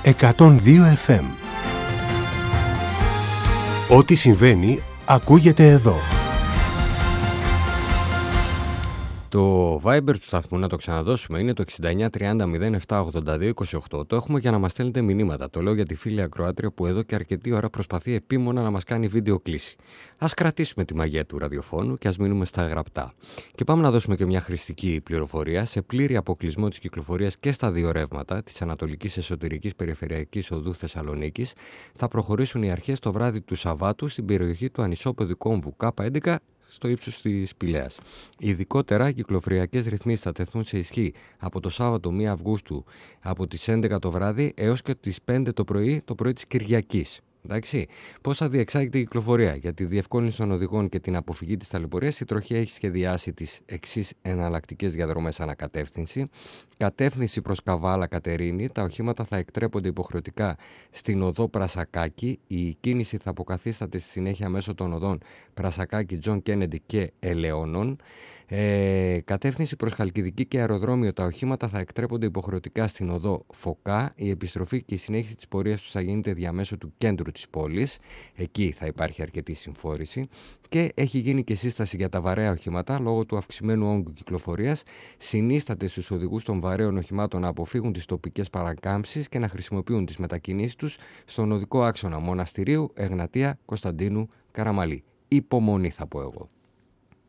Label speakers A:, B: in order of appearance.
A: 102 FM. Ό,τι συμβαίνει ακούγεται εδώ.
B: Το Viber του σταθμού, να το ξαναδώσουμε, είναι το 69 30 07 82 28. Το έχουμε για να μας στέλνετε μηνύματα. Το λέω για τη φίλη ακροάτρια που εδώ και αρκετή ώρα προσπαθεί επίμονα να μας κάνει βίντεο κλήση. Ας κρατήσουμε τη μαγεία του ραδιοφώνου και ας μείνουμε στα γραπτά. Και πάμε να δώσουμε και μια χρηστική πληροφορία. Σε πλήρη αποκλεισμό της κυκλοφορίας και στα δύο ρεύματα της Ανατολικής Εσωτερικής Περιφερειακής Οδού Θεσσαλονίκης θα προχωρήσουν οι αρχές το βράδυ του Σαββάτου στην περιοχή του ανισόπεδου κόμβου K11 στο ύψος της Πηλαίας. Ειδικότερα, οι κυκλοφοριακές ρυθμίσεις θα τεθούν σε ισχύ από το Σάββατο 1 Αυγούστου από τις 11 το βράδυ έως και τις 5 το πρωί της Κυριακής. Εντάξει. Πώς θα διεξάγεται η κυκλοφορία? Για τη διευκόλυνση των οδηγών και την αποφυγή της ταλαιπωρίας, η τροχιά έχει σχεδιάσει τις εξής εναλλακτικές διαδρομές ανακατεύθυνση. Κατεύθυνση προς Καβάλα Κατερίνη, τα οχήματα θα εκτρέπονται υποχρεωτικά στην οδό Πρασακάκη. Η κίνηση θα αποκαθίσταται στη συνέχεια μέσω των οδών Πρασακάκη, Τζον Κένεντι και Ελαιώνων. Κατεύθυνση προς Χαλκιδική και Αεροδρόμιο, τα οχήματα θα εκτρέπονται υποχρεωτικά στην οδό Φωκά. Η επιστροφή και η συνέχιση της πορείας τους θα γίνεται διαμέσου του κέντρου της πόλης. Εκεί θα υπάρχει αρκετή συμφόρηση. Και έχει γίνει και σύσταση για τα βαρέα οχήματα λόγω του αυξημένου όγκου κυκλοφορίας. Συνίσταται στους οδηγούς των βαρέων οχημάτων να αποφύγουν τις τοπικές παρακάμψεις και να χρησιμοποιούν τις μετακινήσεις τους στον οδικό άξονα Μοναστηρίου, Εγνατία, Κωνσταντίνου, Καραμαλή. Υπομονή, θα πω εγώ.